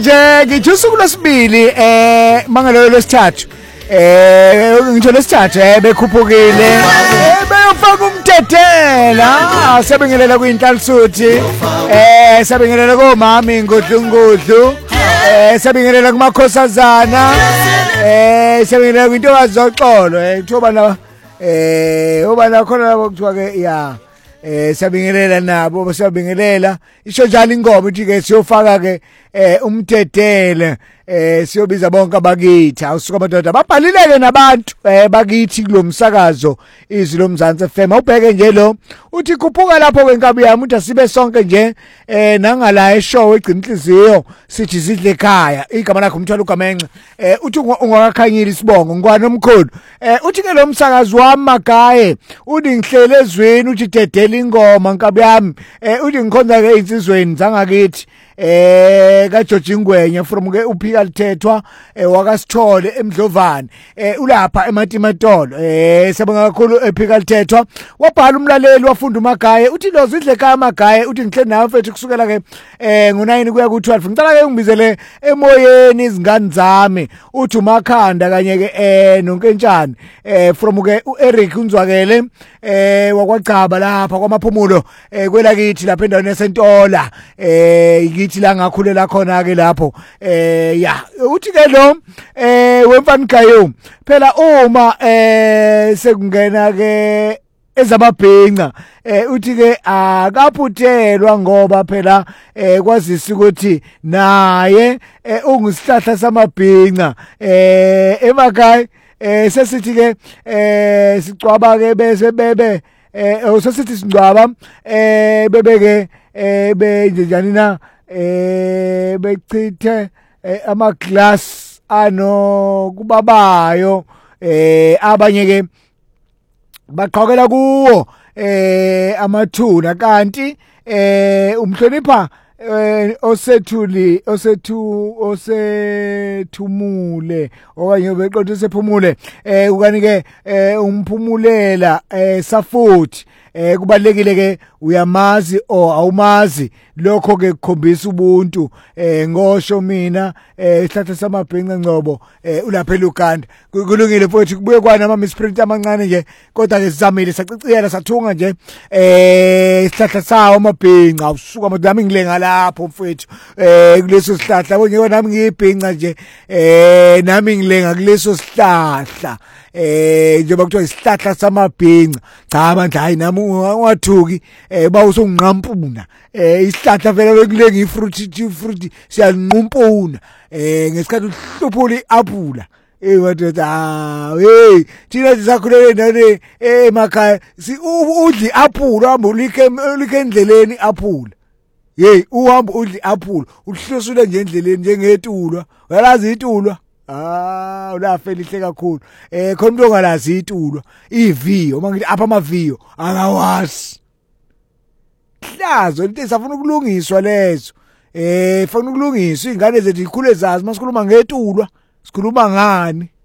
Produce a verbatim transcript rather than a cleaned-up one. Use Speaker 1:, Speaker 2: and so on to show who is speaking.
Speaker 1: nje ngithi usuku lwesibili eh mangalo lesithathu eh ngitho lesithathu eh bekhuphukile beyofaka umthethela sebingelela kuinhlalsuthi eh sebingelela komama ingudlungudlu eh sebingelela kumakhosazana eh sebingelela kwintokazi zoxolo eh kuthiwa la eh obana khona labo kuthiwa ke ya eh sabingelela nabo sabingelela isho njalo ingoma ithi ke siyofaka ke eh umthethele eh siyobiza bonke abakithi awusuka amadoda babhalileke nabantu eh bakithi kulomsakazo izwi lomzansi F M awubheke nje lo uthi khuphuka lapho kwenkabi yami uthi sibe sonke nje eh nangala eshow egcina inhliziyo sithi sidle ekhaya igama lakho umthwalo uGamenxe eh uthi ungakakhanyili isibongo ngwane omkhulu eh uthi ke lo msakazo wami magaye uthi ngihlele ezweni uthi dedela ingoma nkabi yami eh uthi ngikhonza ke insizweni zangakithi eh ka George Ngwenya from ke uphika lithethwa wakasithole emdlovane eh ulapha eMatimatolo eh siyabonga kakhulu ephika lithethwa wabhala umlaleli wafunda uMagaye uthi lo zidle ekhaya Magaye uthi ngihle nawe mfethu kusukela ke eh ngo nine kuya ku twelve ngicela ke ngibizele emoyeni izingane zami uthi uMakhanda kanye ke eh nonkentshane eh from ke uEric unzwakele eh wakwagcaba lapha kwamaphumulo eh kwelakithi lapha endaweni yaseNtola eh ithi la ngakhulela khona ke lapho eh ya uthi ke lo eh wemfani gayo phela uma eh sekungena ke ezamabhinqa eh uthi ke akaphuthelwa ngoba phela eh kwazisa ukuthi naye ungisihlahla samabhinqa eh emakhaya eh sesithi ke eh sicwaba ke bese bebe eh sesithi singcwaba eh bebe ke eh benje njani na eh bechithe ama glass ano kubabayo eh abanye ke baqhokela kuwo eh amathuna kanti eh umhlonipha eh osethuli osethu osethumule okanye beqotho sephumule eh ukanike eh umphumulela eh safuthi eh kubalekile ke uyamazi o awumazi lokho ke kukhombisa ubuntu eh ngosho mina eh isihlatha samabhinqa ngcobo eh ulapha eLuganda kulungile futhi kubuye kwana ama misprint amancane nje kodwa ke sizamile saciciyela sathunga nje eh isihlatha sawo amabhinqa awusuka madami ngilenga lapho mfethu eh kuleso sihlahla bonke nami ngiyibhinqa nje eh nami ngilenga kuleso sihlahla eh njengoba kuthiwa isihlahla samabhinqa cha amandla hayi nami ungathuki eh bawusonqampuna eh isihlahla vele bekulenga ifruit fruit siyanqumpuna eh ngesikhathi uhluphula iapula eh wathi ah hey thina sisakhulele nani emakhaya si udli iapula hamba ulike ulike endleleni iapula hey uhamba udli iapula uhlosule nje endleleni njengetulwa uyalazi itulwa ah ulafe lihle kakhulu eh khona umuntu ongalazi itulwa iviyo uma ngithi apha amaviyo akawasi hlazo into esafuna ukulungiswa lezo eh funa ukulungiswa ingane zethu ikhule zazi masikhuluma ngetulwa sikhuluma ngani